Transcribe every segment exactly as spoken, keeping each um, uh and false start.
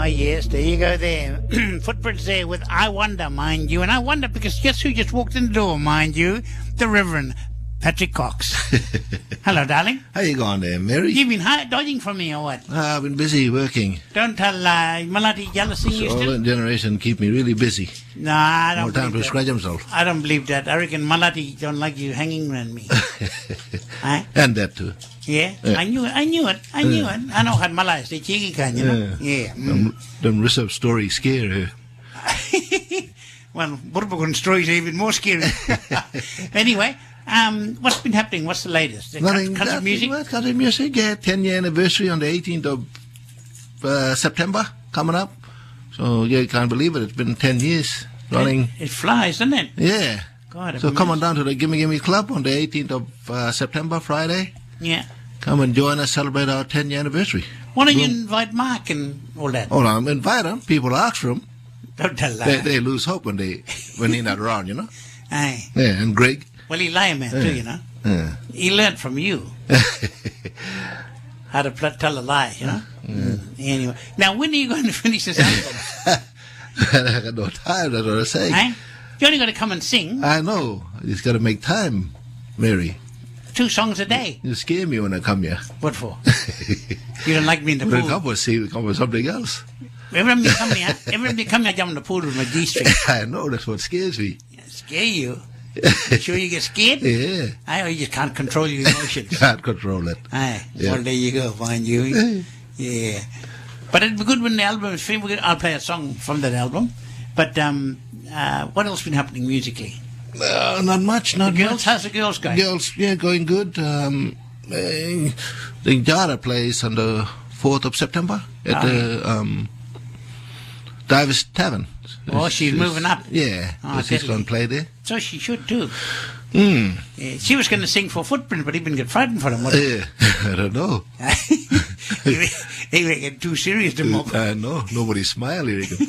yes, there you go there. Footprints there with I Wonder, mind you. And I wonder because guess who just walked in the door, mind you? The Reverend Patrick Cox. Hello, darling. How you going there, Mary? You've been hi- dodging from me or what? Ah, I've been busy working. Don't tell uh, Malati jealousy you So all still? that generation keep me really busy. No, I don't More time to believe that. scratch himself. I don't believe that. I reckon Malati don't like you hanging around me. Huh? And that too. Yeah? Yeah. I knew it. I knew it. I knew it. I know how Malay is. They cheeky kind, you know? Yeah. Mm. Them, them receipt stories scare her. Well, Burbagun stories are even more scary. Anyway, um, what's been happening? What's the latest? The Nothing. country nothing, music? What, country music, yeah. ten year anniversary on the eighteenth of uh, September coming up. So, yeah, you can't believe it. It's been ten years running. It, it flies, doesn't it? Yeah. God, So I'm come on amazed. down to the Gimme Gimme Club on the eighteenth of uh, September, Friday. Yeah. Come and join us, celebrate our ten year anniversary. Why don't you Boom. invite Mark and all that? Hold on, invite them. People ask for them. Don't tell that. They, they lose hope when they when he's not around, you know. Aye. Yeah, and Greg. Well, he lay man too, you know. Yeah. He learned from you how to pl- tell a lie, you know. Mm. Anyway, now when are you going to finish this album? I got no time. That's what I'm saying. Eh? You only got to come and sing I know. You just got to make time, Mary. two songs a day. You scare me when I come here. What for? You don't like me in the When I pool. come, we'll see. We come with something else. Every time you come here, every time you come here, I jump in the pool with my G-string. I know. That's what scares me. Scare you. You sure you get scared? Yeah. I you just can't control your emotions. Can't control it. Aye. Yeah. Well, there you go, mind you. Yeah. But it'd be good when the album is finished. I'll play a song from that album. But um, uh, what else been happening musically? Uh, not much. The Not girls, much. how's the girls going? Girls, yeah, going good. Um, eh, the Jara plays on the fourth of September at Oh, the um, Divers Tavern. Oh, she's moving up. Yeah, Oh, so she's deadly. going to play there. So she should too. Mm. Yeah, she was going to sing for Footprint, but he been get frightened for him. wasn't Yeah, I don't know. he? he he may get too serious to mock. I know. Nobody smile, you reckon.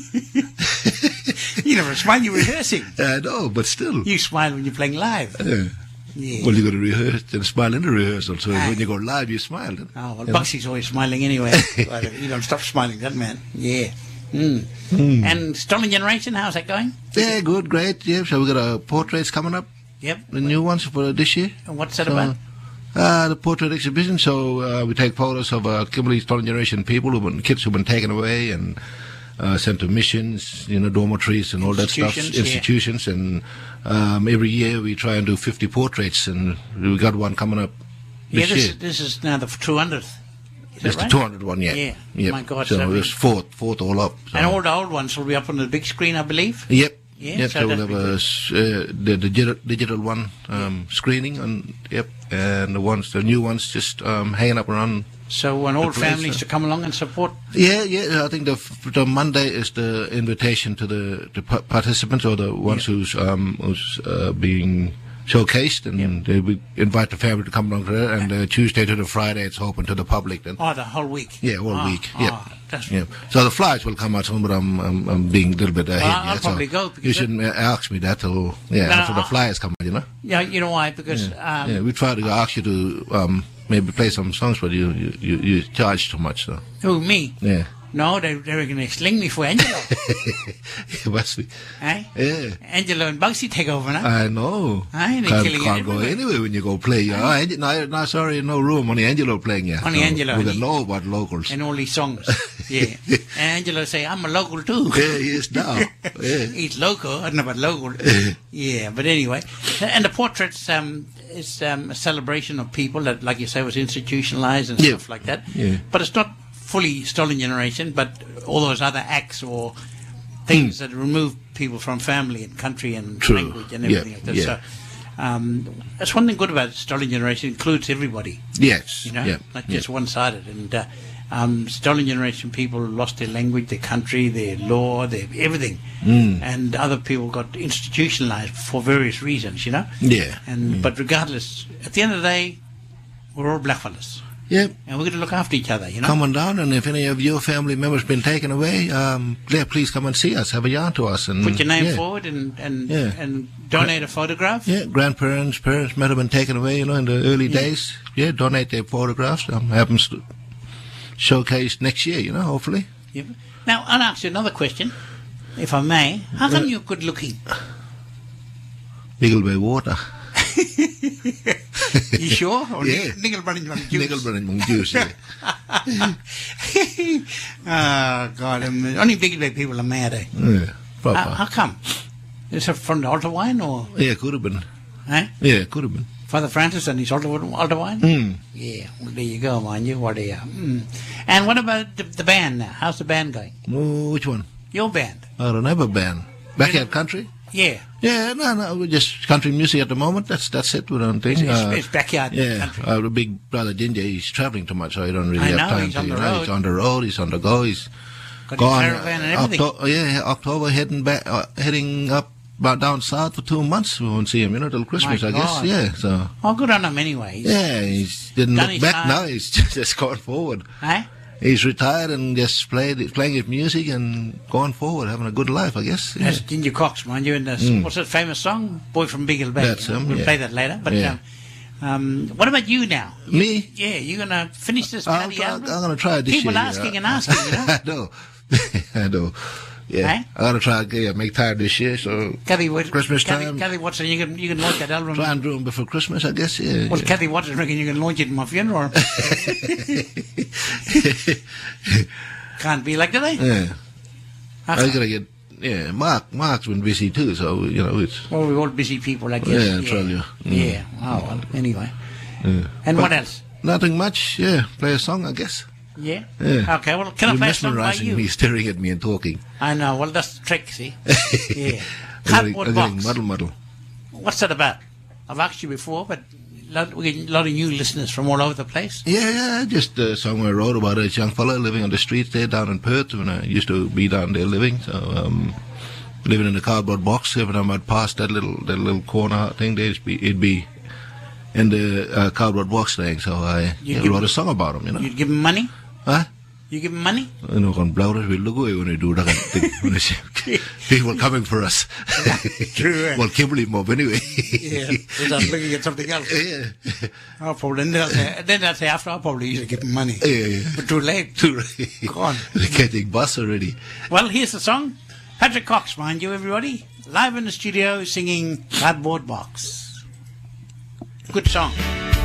You never smile, you're rehearsing. I know, but still. You smile when you're playing live. Yeah. Yeah. Well, you got to rehearse and smile in the rehearsal. So Aye. when you go live, you smile. Then. Oh, well, You know? Buxy's always smiling anyway. Well, you don't stop smiling, that man. Yeah. Mm. Hmm. And Stolen Generation, how's that going? Yeah, good, great. Yeah, so we got our portraits coming up, Yep. the new ones for this year. And what's that So, about? Uh, the portrait exhibition. So uh, we take photos of uh, Kimberley Stolen Generation people, who've been, kids who've been taken away and uh, sent to missions, you know, dormitories and all that stuff, Institutions, yeah. institutions. And um, every year we try and do fifty portraits, and we got one coming up Yeah, this this year. is, this is now the two hundredth. Is It's that right? the two hundred one, yeah. Yeah. Yep. My God, So so it's fourth, fourth all up. So. And all the old ones will be up on the big screen, I believe. Yep. Yeah, yep. so So, we'll that'd have be a, s- uh, the digital, digital one um, screening, and yep, and the ones, the new ones, just um, hanging up around. So want all The place, families uh, to come along and support. Yeah, yeah. I think the f- the Monday is the invitation to the, the pa- participants or the ones who's um, who's uh, being showcased, and they we invite the family to come along to that. And uh, Tuesday to the Friday, it's open to the public. Then. Oh, the whole week. Yeah, all Oh, week. Yeah. oh, that's Yeah. So the flyers will come out soon, but I'm I'm, I'm being a little bit ahead. Well, I'll yeah, so probably go because You that- shouldn't uh, ask me that till yeah No, after the I- flyers come out, you know. Yeah, you know why? Because Yeah, um, yeah, we try to ask you to um, maybe play some songs, but you you, you, you charge too much, so who me? yeah. No, they they're going to sling me for Angelo. It must be. eh? Yeah. Angelo and Bugsy take over now. I know. Aye, they're can't killing it can't go everywhere. anywhere when you go play. Yeah, oh, Ange- no, no, sorry, no room. Only Angelo playing. Yeah, Only Angelo, We and got he- know about locals. And all these songs. Yeah. And Angelo say, I'm a local too. Yeah, he is now. Yeah. He's local. I don't know about local. Yeah, but anyway. And the portraits um, is um, a celebration of people that, like you say, was institutionalized and Yeah. stuff like that. Yeah. But it's not fully Stolen Generation, but all those other acts or things that remove people from family and country and True. language and Yeah, everything like that. yeah. So um, that's one thing good about Stolen Generation. It includes everybody. Yes. You know, Yeah. not yeah. just one-sided. And uh, um, Stolen Generation people lost their language, their country, their law, their everything. Mm. And other people got institutionalized for various reasons, you know. Yeah. And but regardless, at the end of the day, we're all blackfellas, Yeah. and we're going to look after each other, you know. Come on down, and if any of your family members been taken away, um, yeah, please come and see us. Have a yarn to us, and Put your name yeah. forward and and, Yeah. and donate a photograph. Yeah, grandparents, parents might have been taken away, you know, in the early days. Yeah, donate their photographs. Um, have them st- showcased next year, you know, hopefully. Yeah. Now, I'll ask you another question, if I may. How come you're good looking? Nickel by water. You sure? Or Yeah. Nickel burning from juice? Nickel burning juice, yeah. Oh, God. um, Only big big people are mad, eh? Yeah, proper. How, how come? Is it from the altar wine or? Yeah, could have been. Eh? Yeah, could have been. Father Francis and his altar, altar wine? Mm. Yeah, well, there you go, mind you. What are you? Mm. And what about the, the band now? How's the band going? Oh, which one? Your band? I don't have a band. Backyard country? Yeah. Yeah, no, no, we're just country music at the moment. That's that's it. We don't think. It's, uh, it's backyard yeah, country. uh, the big brother Ginger, he's traveling too much, so he don't really I have know, time he's to. on You the know, road. he's on the road. He's on the go. He's Got his gone. caravan and everything. Octo- yeah, October heading back, uh, heading up, about down south for two months. We won't see him, you know, till Christmas, My I guess. God. Yeah, so Oh, good on him anyway. He's, yeah, he's didn't Done look his back time. now. He's just going forward. Eh? He's retired and just played playing his music and going forward, having a good life, I guess. Yeah. That's Ginger Cox, mind you. And the, Mm. what's that famous song? Boy from Beagle Bay. That's him, We'll yeah. play that later. But Yeah. um, um, what about you now? Me? Yeah, you're going to finish this I'm, bloody I'm, album? going to try this People year. asking yeah. and asking, you know. I know. I know. Yeah. Eh? I'm going to try to yeah, make time this year, so Kathy, Wat- Christmas Kathy, time. Kathy Watson, you can, you can launch that album. try and do them before Christmas, I guess. Yeah. Well, yeah. Kathy Watson reckon you can launch it in my funeral. Can't be like, do they? yeah. How I come? got to get, yeah, Mark, Mark's been busy too, so, you know, it's, Well, we're all busy people, I guess. Yeah, I tell you. Mm. Yeah. Oh, well, anyway. yeah. And But what else? Nothing much, yeah. Play a song, I guess. Yeah? Yeah. Okay, well, can I You're play a song by mesmerizing you? me, staring at me and talking. I know, well, that's the trick, see? Yeah. I'm getting, Cardboard I'm getting box. muddle muddle. What's that about? I've asked you before, but lot, we get a lot of new listeners from all over the place. Yeah, yeah, just a song I wrote about a young fella living on the streets there down in Perth when I used to be down there living. So, um, living in a cardboard box, every time I'd pass that little that little corner thing there, it'd be, it'd be in the uh, cardboard box thing. So I You yeah, give- wrote a song about him, you know. You give them money? Huh? You give them money? You know, on blouters, we look away when they do that kind of thing. When they say, people coming for us. True, eh? Well, Kimberley mob anyway. Yeah, without looking at something else. yeah. I'll probably, then, they'll say, then they'll say after, I'll probably usually give them money. Yeah, yeah. But too late. Too right. Go on. They're getting bus already. Well, here's the song. Patrick Cox, mind you, everybody. Live in the studio singing Cardboard Box. Good song.